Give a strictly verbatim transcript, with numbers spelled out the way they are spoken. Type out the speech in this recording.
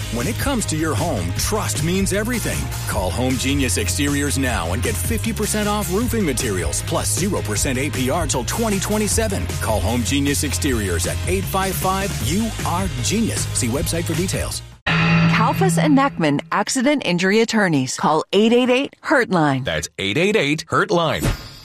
When it comes to your home, trust means everything. Call Home Genius Exteriors now and get fifty percent off roofing materials plus zero percent A P R till twenty twenty-seven. Call Home Genius Exteriors at eight five five U R Genius. See website for details. Kalfas and Neckman Accident Injury Attorneys. Call eight eight eight, hurt line. That's eight eight eight, hurt line.